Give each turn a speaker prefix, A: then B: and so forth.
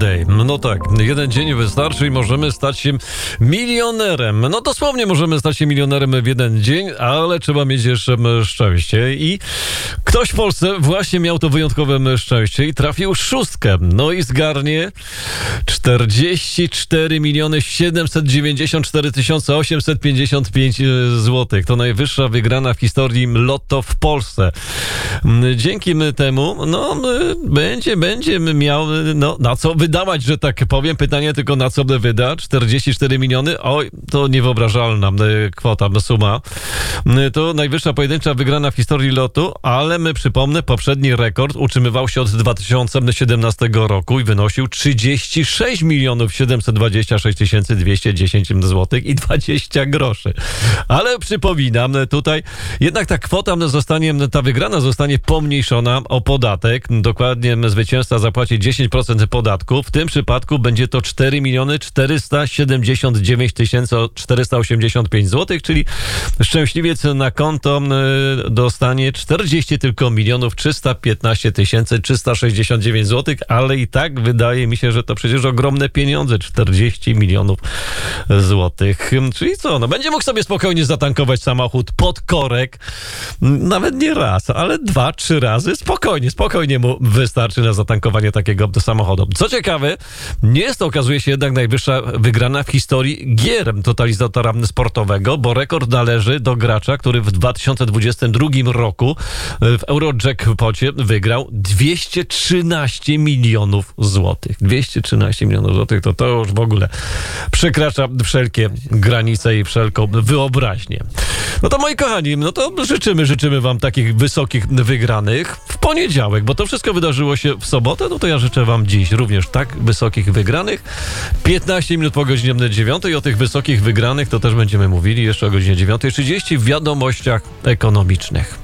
A: day. No tak, jeden dzień wystarczy i możemy stać się milionerem. No dosłownie możemy stać się milionerem w jeden dzień, ale trzeba mieć jeszcze szczęście. I ktoś w Polsce właśnie miał to wyjątkowe szczęście i trafił szóstkę. No i zgarnie 44 794 855 zł. To najwyższa wygrana w historii Lotto w Polsce. Dzięki temu, będzie miał, na co wydawać, że tak powiem. Pytanie tylko, na co wyda 44 miliony? Oj, to niewyobrażalna kwota, suma. To najwyższa pojedyncza wygrana w historii lotu, ale przypomnę, poprzedni rekord utrzymywał się od 2017 roku i wynosił 36 726 210 zł i 20 groszy. Ale przypominam, tutaj jednak ta kwota ta wygrana zostanie pomniejszona o podatek. Dokładnie zwycięzca zapłaci 10% podatku. W tym przypadku będzie to 4 479 485 zł, czyli szczęśliwiec na konto dostanie 40 tylko milionów 315 369 zł, ale i tak wydaje mi się, że to przecież ogromne pieniądze, 40 milionów złotych. Czyli co? Będzie mógł sobie spokojnie zatankować samochód pod korek, nawet nie raz, ale 2-3 razy spokojnie mu wystarczy na zatankowanie takiego samochodu. Co ciekawe, nie jest to, okazuje się, jednak najwyższa wygrana w historii gier totalizatora sportowego, bo rekord należy do gracza, który w 2022 roku w Eurojackpocie wygrał 213 milionów złotych. 213 milionów złotych to już w ogóle przekracza wszelkie granice i wszelką wyobraźnię. No to moi kochani, to życzymy wam takich wysokich wygranych w poniedziałek, bo to wszystko wydarzyło się w sobotę, to ja życzę wam dziś również tak wysokich wygranych. 15 minut po godzinie 9 i o tych wysokich wygranych to też będziemy mówili jeszcze o godzinie 9:30 w wiadomościach ekonomicznych.